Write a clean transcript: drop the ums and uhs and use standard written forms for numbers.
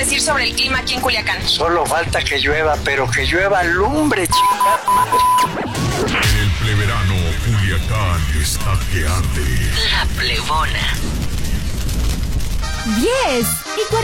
decir sobre el clima aquí en Culiacán? Solo falta que llueva, pero que llueva lumbre, chica madre. En el pleverano, Culiacán está que arde. La Plebona. 10:40